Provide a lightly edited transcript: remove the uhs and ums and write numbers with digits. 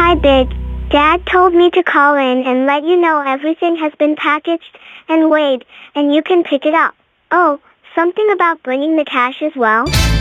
Hi, Big. Dad told me to call in and let you know everything has been packaged and weighed, and you can pick it up. Oh, something about bringing the cash as well?